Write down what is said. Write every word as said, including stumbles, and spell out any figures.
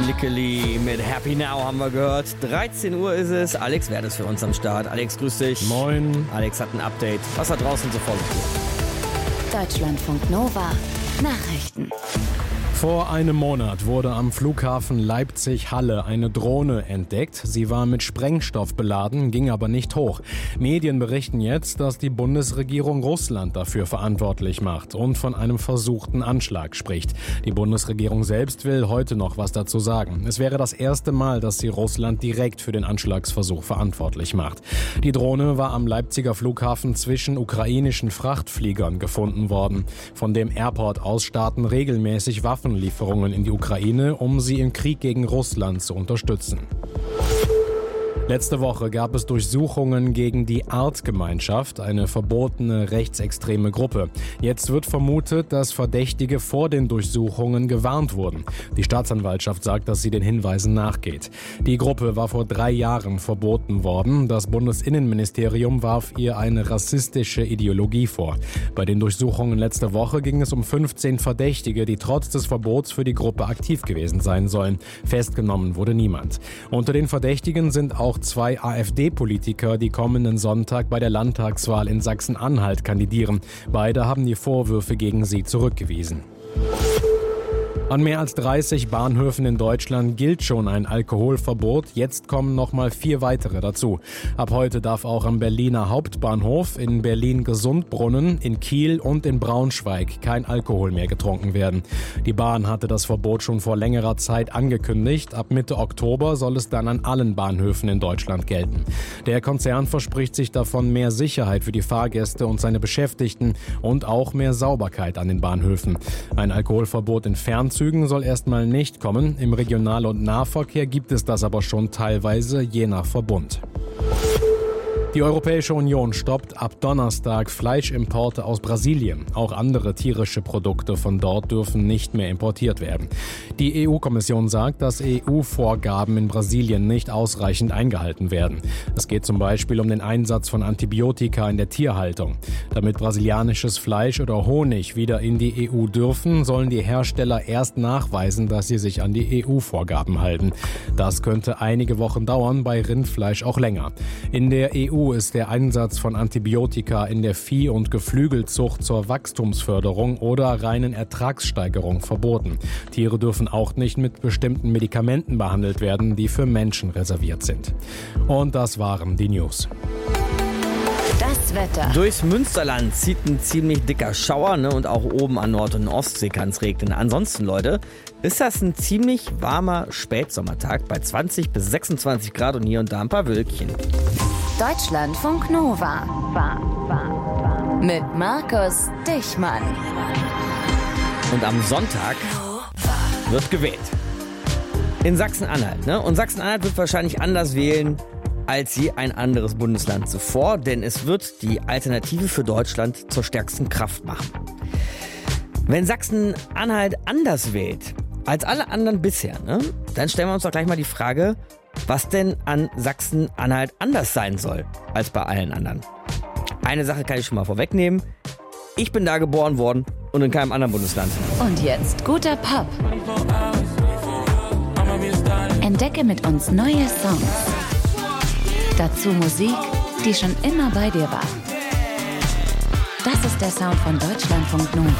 Lickeli mit Happy Now haben wir gehört. dreizehn Uhr ist es. Alex Werth ist für uns am Start. Alex, grüß dich. Moin. Alex hat ein Update. Was da draußen so vor sich geht. Deutschlandfunk Nova. Nachrichten. Vor einem Monat wurde am Flughafen Leipzig-Halle eine Drohne entdeckt. Sie war mit Sprengstoff beladen, ging aber nicht hoch. Medien berichten jetzt, dass die Bundesregierung Russland dafür verantwortlich macht und von einem versuchten Anschlag spricht. Die Bundesregierung selbst will heute noch was dazu sagen. Es wäre das erste Mal, dass sie Russland direkt für den Anschlagsversuch verantwortlich macht. Die Drohne war am Leipziger Flughafen zwischen ukrainischen Frachtfliegern gefunden worden. Von dem Airport aus starten regelmäßig Waffen Lieferungen in die Ukraine, um sie im Krieg gegen Russland zu unterstützen. Letzte Woche gab es Durchsuchungen gegen die Artgemeinschaft, eine verbotene rechtsextreme Gruppe. Jetzt wird vermutet, dass Verdächtige vor den Durchsuchungen gewarnt wurden. Die Staatsanwaltschaft sagt, dass sie den Hinweisen nachgeht. Die Gruppe war vor drei Jahren verboten worden. Das Bundesinnenministerium warf ihr eine rassistische Ideologie vor. Bei den Durchsuchungen letzte Woche ging es um fünfzehn Verdächtige, die trotz des Verbots für die Gruppe aktiv gewesen sein sollen. Festgenommen wurde niemand. Unter den Verdächtigen sind auch zwei AfD-Politiker, die kommenden Sonntag bei der Landtagswahl in Sachsen-Anhalt kandidieren. Beide haben die Vorwürfe gegen sie zurückgewiesen. An mehr als dreißig Bahnhöfen in Deutschland gilt schon ein Alkoholverbot. Jetzt kommen noch mal vier weitere dazu. Ab heute darf auch am Berliner Hauptbahnhof, in Berlin-Gesundbrunnen, in Kiel und in Braunschweig kein Alkohol mehr getrunken werden. Die Bahn hatte das Verbot schon vor längerer Zeit angekündigt. Ab Mitte Oktober soll es dann an allen Bahnhöfen in Deutschland gelten. Der Konzern verspricht sich davon mehr Sicherheit für die Fahrgäste und seine Beschäftigten und auch mehr Sauberkeit an den Bahnhöfen. Ein Alkoholverbot in Fernzügen soll erstmal nicht kommen. Im Regional- und Nahverkehr gibt es das aber schon teilweise, je nach Verbund. Die Europäische Union stoppt ab Donnerstag Fleischimporte aus Brasilien. Auch andere tierische Produkte von dort dürfen nicht mehr importiert werden. Die E U-Kommission sagt, dass E U-Vorgaben in Brasilien nicht ausreichend eingehalten werden. Es geht zum Beispiel um den Einsatz von Antibiotika in der Tierhaltung. Damit brasilianisches Fleisch oder Honig wieder in die E U dürfen, sollen die Hersteller erst nachweisen, dass sie sich an die E U-Vorgaben halten. Das könnte einige Wochen dauern, bei Rindfleisch auch länger. In der E U ist der Einsatz von Antibiotika in der Vieh- und Geflügelzucht zur Wachstumsförderung oder reinen Ertragssteigerung verboten. Tiere dürfen auch nicht mit bestimmten Medikamenten behandelt werden, die für Menschen reserviert sind. Und das waren die News. Das Wetter. Durchs Münsterland zieht ein ziemlich dicker Schauer, ne? Und auch oben an Nord- und Ostsee kann es regnen. Ansonsten, Leute, ist das ein ziemlich warmer Spätsommertag bei zwanzig bis sechsundzwanzig Grad und hier und da ein paar Wölkchen. Deutschlandfunk Nova. Mit Markus Dichmann. Und am Sonntag wird gewählt. In Sachsen-Anhalt, ne? Und Sachsen-Anhalt wird wahrscheinlich anders wählen als je ein anderes Bundesland zuvor, denn es wird die Alternative für Deutschland zur stärksten Kraft machen. Wenn Sachsen-Anhalt anders wählt als alle anderen bisher, ne? Dann stellen wir uns doch gleich mal die Frage, was denn an Sachsen-Anhalt anders sein soll als bei allen anderen. Eine Sache kann ich schon mal vorwegnehmen. Ich bin da geboren worden und in keinem anderen Bundesland. Und jetzt guter Pop. Entdecke mit uns neue Songs. Dazu Musik, die schon immer bei dir war. Das ist der Sound von Deutschlandfunk Nova.